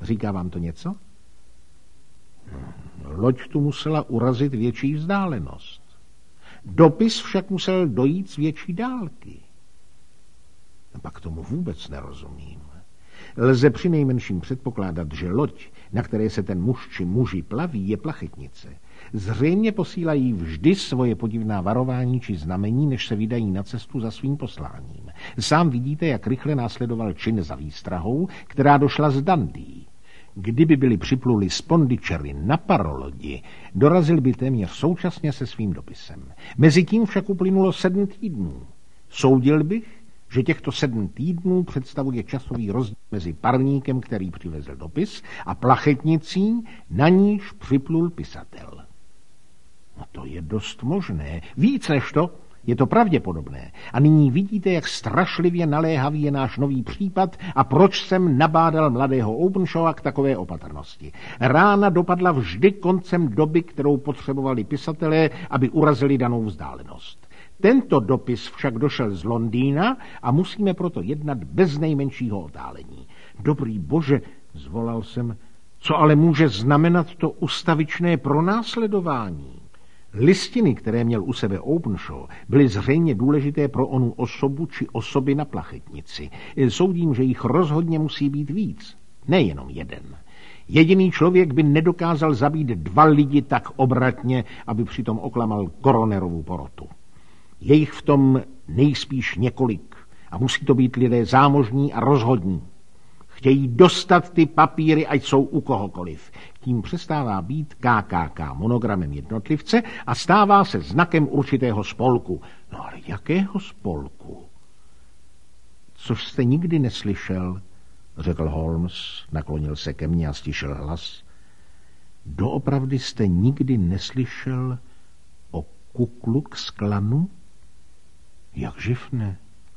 Říká vám to něco? Loď tu musela urazit větší vzdálenost. Dopis však musel dojít z větší dálky. Pak tomu vůbec nerozumím. Lze přinejmenším předpokládat, že loď, na které se ten muž či muži plaví, je plachetnice. Zřejmě posílají vždy svoje podivná varování či znamení, než se vydají na cestu za svým posláním. Sám vidíte, jak rychle následoval čin za výstrahou, která došla z Dundee. Kdyby byli připluli z Pondicherry na parolodi, dorazil by téměř současně se svým dopisem. Mezitím však uplynulo 7 týdnů. Soudil bych, že těchto 7 týdnů představuje časový rozdíl mezi parníkem, který přivezl dopis, a plachetnicí, na níž připlul pisatel. No to je dost možné. Víc než to, je to pravděpodobné. A nyní vidíte, jak strašlivě naléhavý je náš nový případ a proč jsem nabádal mladého Openshawa k takové opatrnosti. Rána dopadla vždy koncem doby, kterou potřebovali pisatelé, aby urazili danou vzdálenost. Tento dopis však došel z Londýna a musíme proto jednat bez nejmenšího otálení. Dobrý bože, zvolal jsem, co ale může znamenat to ustavičné pronásledování? Listiny, které měl u sebe Openshaw, byly zřejmě důležité pro onu osobu či osoby na plachetnici. Soudím, že jich rozhodně musí být víc, nejenom jeden. Jediný člověk by nedokázal zabít 2 lidi tak obratně, aby přitom oklamal koronerovu porotu. Je jich v tom nejspíš několik a musí to být lidé zámožní a rozhodní. Chtějí dostat ty papíry, ať jsou u kohokoliv. Tím přestává být KKK monogramem jednotlivce a stává se znakem určitého spolku. No ale jakého spolku? Což jste nikdy neslyšel, řekl Holmes, naklonil se ke mně a stišil hlas. Doopravdy jste nikdy neslyšel o Ku Klux Klanu? Jak živ ne?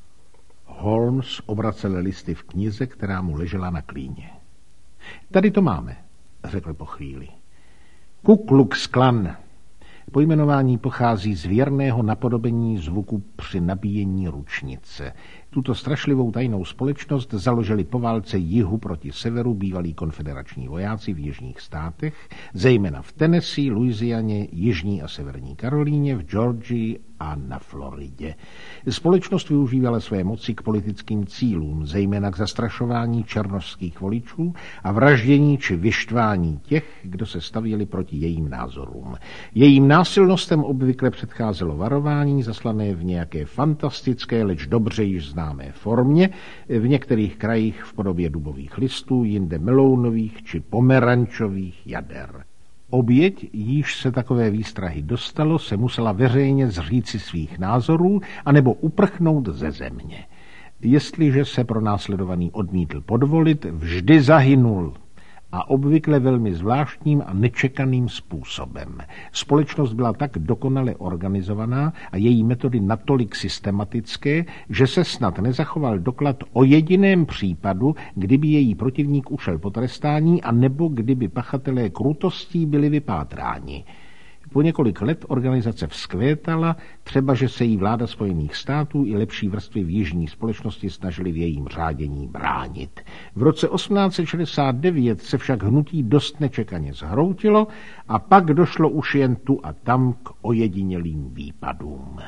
Holmes obracel listy v knize, která mu ležela na klíně. Tady to máme, řekl po chvíli. Ku Klux Klan. Pojmenování pochází z věrného napodobení zvuku při nabíjení ručnice. Tuto strašlivou tajnou společnost založili po válce jihu proti severu bývalí konfederační vojáci v jižních státech, zejména v Tennessee, Louisianě, jižní a severní Karolíně, v Georgii a na Floridě. Společnost využívala své moci k politickým cílům, zejména k zastrašování černošských voličů a vraždění či vyštvání těch, kdo se stavěli proti jejím názorům. Jejím násilnostem obvykle předcházelo varování zaslané v nějaké fantastické, leč dobře již známé formě, v některých krajích v podobě dubových listů, jinde melounových či pomerančových jader. Oběť, jíž se takové výstrahy dostalo, se musela veřejně zříci svých názorů anebo uprchnout ze země. Jestliže se pronásledovaný odmítl podvolit, vždy zahynul a obvykle velmi zvláštním a nečekaným způsobem. Společnost byla tak dokonale organizovaná a její metody natolik systematické, že se snad nezachoval doklad o jediném případu, kdyby její protivník ušel potrestání a nebo kdyby pachatelé krutostí byli vypátráni. Po několik let organizace vzkvétala, třeba že se jí vláda Spojených států i lepší vrstvy v jižní společnosti snažili v jejím řádění bránit. V roce 1869 se však hnutí dost nečekaně zhroutilo a pak došlo už jen tu a tam k ojedinělým výpadům.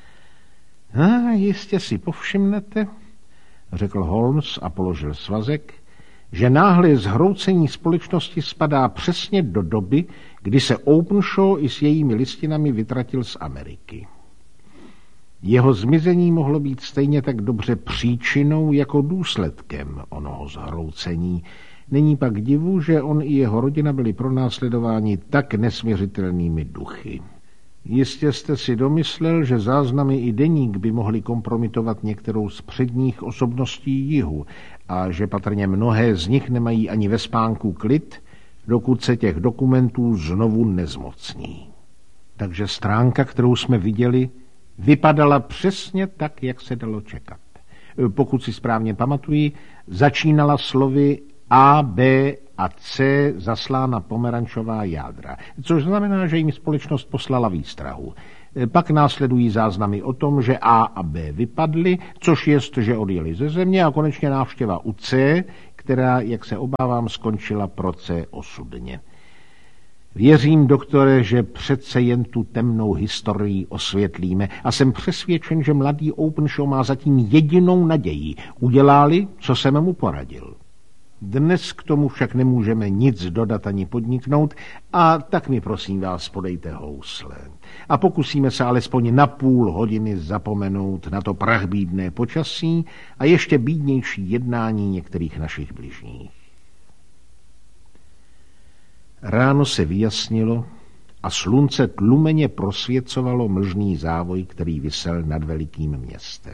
Jistě si povšimnete, řekl Holmes a položil svazek, že náhle zhroucení společnosti spadá přesně do doby, kdy se Openshaw i s jejími listinami vytratil z Ameriky. Jeho zmizení mohlo být stejně tak dobře příčinou jako důsledkem onoho zhroucení. Není pak divu, že on i jeho rodina byli pronásledováni tak nesměřitelnými duchy. Jistě jste si domyslel, že záznamy i deník by mohly kompromitovat některou z předních osobností jihu a že patrně mnohé z nich nemají ani ve spánku klid, dokud se těch dokumentů znovu nezmocní. Takže stránka, kterou jsme viděli, vypadala přesně tak, jak se dalo čekat. Pokud si správně pamatuji, začínala slovy A, B a C zaslána pomerančová jádra, což znamená, že jim společnost poslala výstrahu. Pak následují záznamy o tom, že A a B vypadly, což jest, že odjeli ze země, a konečně návštěva u C, která, jak se obávám, skončila proce osudně. Věřím, doktore, že přece jen tu temnou historii osvětlíme a jsem přesvědčen, že mladý Openshaw má zatím jedinou naději. Udělá-li, co jsem mu poradil. Dnes k tomu však nemůžeme nic dodat ani podniknout a tak mi prosím vás podejte housle. A pokusíme se alespoň na půl hodiny zapomenout na to prachbídné počasí a ještě bídnější jednání některých našich bližních. Ráno se vyjasnilo a slunce tlumeně prosvěcovalo mlžný závoj, který visel nad velikým městem.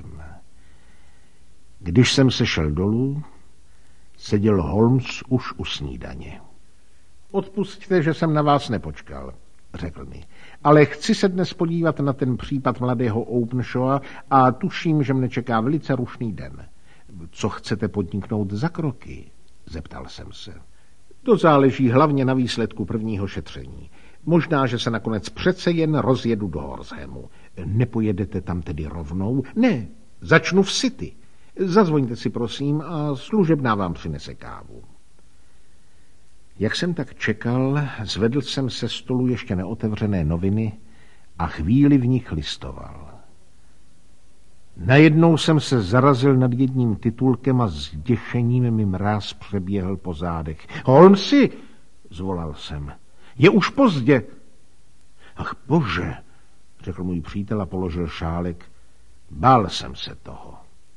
Když jsem se šel dolů, seděl Holmes už u snídaně. Odpusťte, že jsem na vás nepočkal, řekl mi, ale chci se dnes podívat na ten případ mladého Openshawa a tuším, že mne čeká velice rušný den. Co chcete podniknout za kroky? Zeptal jsem se. To záleží hlavně na výsledku prvního šetření. Možná, že se nakonec přece jen rozjedu do Horshamu. Nepojedete tam tedy rovnou? Ne, začnu v City. Zazvoňte si, prosím, a služebná vám přinese kávu. Jak jsem tak čekal, zvedl jsem se stolu ještě neotevřené noviny a chvíli v nich listoval. Najednou jsem se zarazil nad jedním titulkem a s děšením mi mráz přeběhl po zádech. Holmesi, zvolal jsem, je už pozdě. Ach bože, řekl můj přítel a položil šálek. Bál jsem se toho.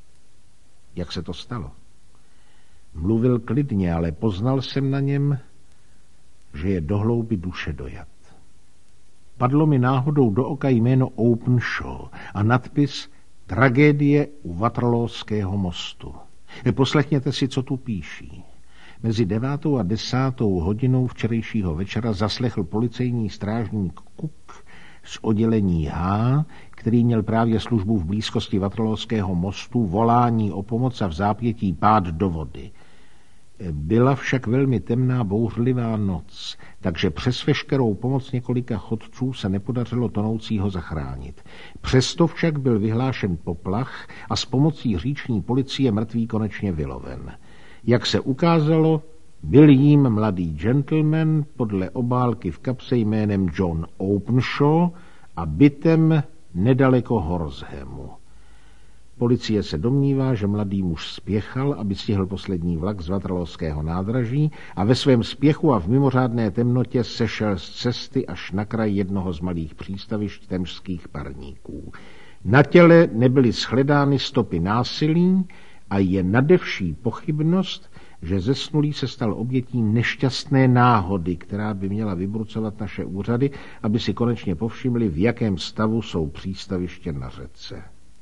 Jak se to stalo? Mluvil klidně, ale poznal jsem na něm, že je do hlouby duše dojat. Padlo mi náhodou do oka jméno Openshaw a nadpis Tragédie u Waterlooského mostu. Poslechněte si, co tu píší. Mezi 9. a 10. hodinou včerejšího večera zaslechl policejní strážník Cook z oddělení H, který měl právě službu v blízkosti Waterlooského mostu, volání o pomoc a v zápětí pád do vody. Byla však velmi temná, bouřlivá noc, takže přes veškerou pomoc několika chodců se nepodařilo tonoucího zachránit. Přesto však byl vyhlášen poplach a s pomocí říční policie mrtvý konečně vyloven. Jak se ukázalo, byl jím mladý gentleman podle obálky v kapse jménem John Openshaw a bytem nedaleko Horshamu. Policie se domnívá, že mladý muž spěchal, aby stihl poslední vlak z Waterlooského nádraží a ve svém spěchu a v mimořádné temnotě sešel z cesty až na kraj jednoho z malých přístavišť temžských parníků. Na těle nebyly shledány stopy násilí a je nadevší pochybnost, že zesnulý se stal obětí nešťastné náhody, která by měla vybrucovat naše úřady, aby si konečně povšimli, v jakém stavu jsou přístaviště na řece.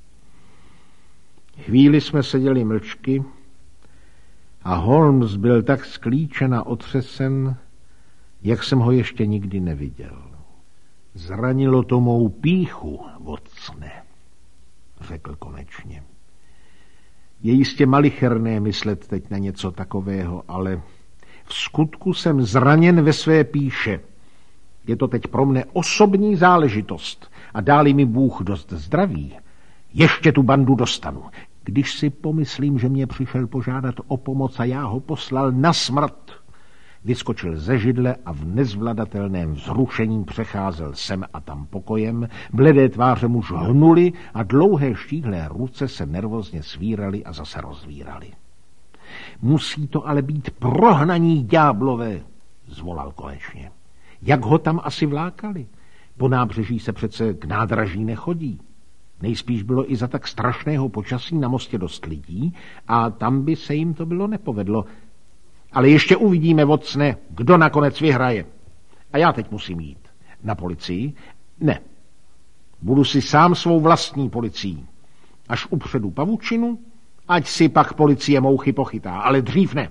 Chvíli jsme seděli mlčky a Holmes byl tak sklíčen a otřesen, jak jsem ho ještě nikdy neviděl. Zranilo to mou pýchu, Watsone, řekl konečně. Je jistě malicherné myslet teď na něco takového, ale v skutku jsem zraněn ve své pýše. Je to teď pro mne osobní záležitost a dá-li mi Bůh dost zdraví, ještě tu bandu dostanu. Když si pomyslím, že mě přišel požádat o pomoc a já ho poslal na smrt, vyskočil ze židle a v nezvladatelném vzrušení přecházel sem a tam pokojem, bledé tváře mu žhnuly a dlouhé štíhlé ruce se nervózně svíraly a zase rozvíraly. Musí to ale být prohnaní ďáblové, zvolal konečně. Jak ho tam asi vlákali? Po nábřeží se přece k nádraží nechodí. Nejspíš bylo i za tak strašného počasí na mostě dost lidí a tam by se jim to bylo nepovedlo. Ale ještě uvidíme, Watsone, kdo nakonec vyhraje. A já teď musím jít. Na policii? Ne. Budu si sám svou vlastní policií. Až upředu pavučinu, ať si pak policie mouchy pochytá, ale dřív ne.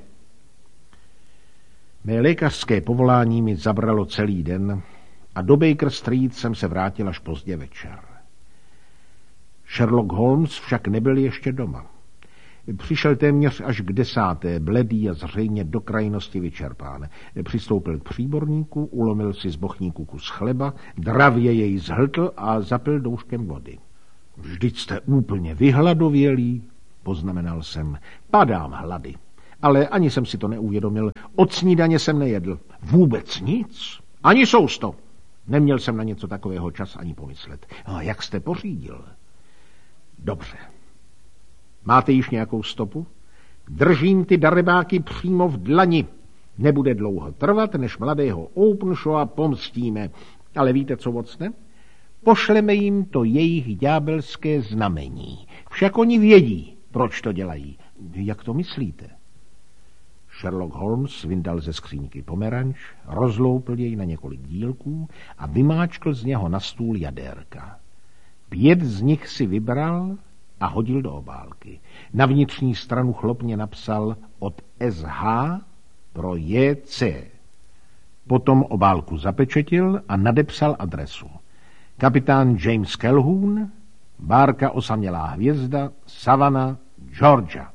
Mé lékařské povolání mi zabralo celý den a do Baker Street jsem se vrátil až pozdě večer. Sherlock Holmes však nebyl ještě doma. Přišel téměř až k 10. bledý a zřejmě do krajnosti vyčerpán. Přistoupil k příborníku, ulomil si z bochníku kus chleba, dravě jej zhltl a zapil douškem vody. Vždyť jste úplně vyhladovělí, poznamenal jsem. Padám hlady. ale ani jsem si to neuvědomil. Od snídaně jsem nejedl. Vůbec nic. Ani sousto. Neměl jsem na něco takového čas ani pomyslet. A jak jste pořídil? Dobře. Máte již nějakou stopu? Držím ty darebáky přímo v dlani. Nebude dlouho trvat, než mladého Openshawa pomstíme. Ale víte, co vocne? Pošleme jim to jejich ďábelské znamení. Však oni vědí, proč to dělají. Jak to myslíte? Sherlock Holmes vyndal ze skříňky pomeranč, rozloupil jej na několik dílků a vymáčkl z něho na stůl jadérka. 5 z nich si vybral a hodil do obálky. Na vnitřní stranu chlopně napsal od SH pro JC. Potom obálku zapečetil a nadepsal adresu. Kapitán James Calhoun, bárka Osamělá hvězda, Savannah, Georgia.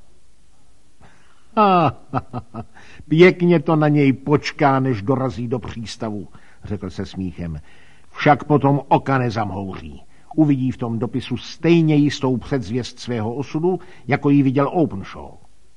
Pěkně to na něj počká, než dorazí do přístavu, řekl se smíchem. Však potom oka nezamhouří. Uvidí v tom dopisu stejně jistou předzvěst svého osudu, jako ji viděl Openshaw.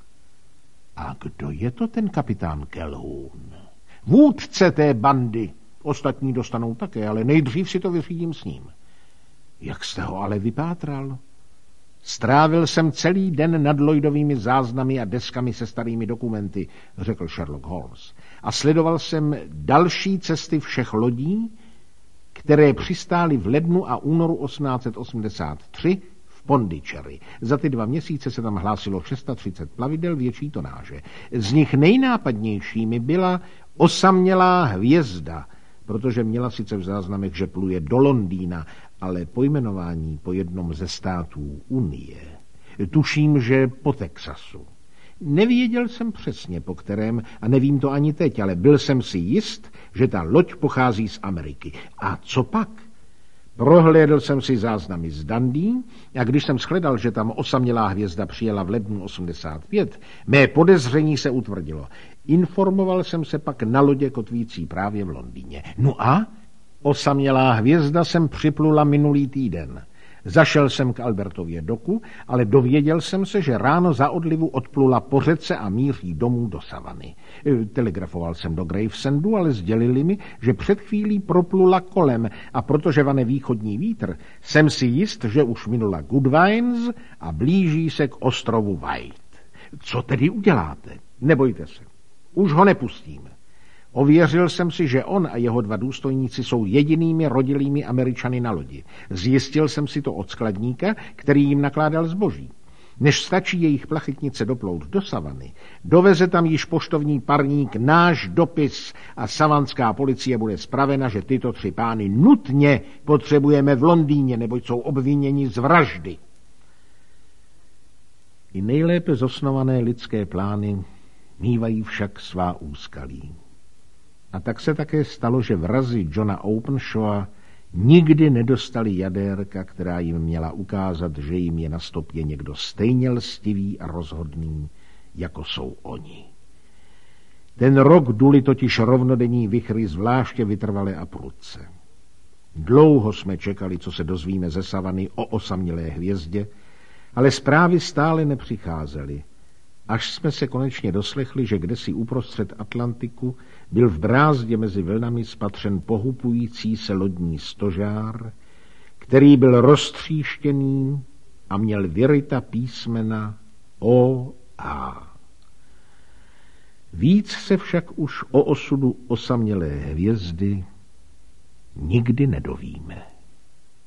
A kdo je to ten kapitán Calhoun? Vůdce té bandy. Ostatní dostanou také, ale nejdřív si to vyřídím s ním. Jak jste ho ale vypátral? Strávil jsem celý den nad Lloydovými záznamy a deskami se starými dokumenty, řekl Sherlock Holmes. A sledoval jsem další cesty všech lodí, které přistály v lednu a únoru 1883 v Pondicherry. Za ty 2 měsíce se tam hlásilo 630 plavidel větší tonáže. Z nich nejnápadnějšími byla Osamělá hvězda, protože měla sice v záznamech, že pluje do Londýna, ale pojmenování po jednom ze států Unie. Tuším, že po Texasu. Nevěděl jsem přesně po kterém a nevím to ani teď, ale byl jsem si jist, že ta loď pochází z Ameriky. A co pak? Prohlédl jsem si záznamy z Dundee a když jsem shledal, že tam Osamělá hvězda přijela v lednu 85, mé podezření se utvrdilo. Informoval jsem se pak na lodě kotvící právě v Londýně. No a? Osamělá hvězda sem připlula minulý týden. Zašel jsem k Albertově doku, ale dověděl jsem se, že ráno za odlivu odplula po řece a míří domů do Savany. Telegrafoval jsem do Gravesandu, ale sdělili mi, že před chvílí proplula kolem a protože vane východní vítr, jsem si jist, že už minula Goodwines a blíží se k ostrovu White. Co tedy uděláte? Nebojte se. Už ho nepustíme. Ověřil jsem si, že on a jeho 2 důstojníci jsou jedinými rodilými Američany na lodi. Zjistil jsem si to od skladníka, který jim nakládal zboží. Než stačí jejich plachetnice doplout do Savany, doveze tam již poštovní parník náš dopis a savanská policie bude spravena, že tyto 3 pány nutně potřebujeme v Londýně, neboť jsou obviněni z vraždy. I nejlépe zosnované lidské plány mívají však svá úskalí. A tak se také stalo, že vrazi Johna Openshawa nikdy nedostali jadérka, která jim měla ukázat, že jim je na stopě někdo stejně lstivý a rozhodný, jako jsou oni. Ten rok duli totiž rovnodenní vichry zvláště vytrvale a prudce. Dlouho jsme čekali, co se dozvíme ze Savany o Osamělé hvězdě, ale zprávy stále nepřicházely. Až jsme se konečně doslechli, že kdesi uprostřed Atlantiku byl v brázdě mezi vlnami spatřen pohupující se lodní stožár, který byl roztříštěný a měl vyryta písmena O.A. Víc se však už o osudu Osamělé hvězdy nikdy nedovíme.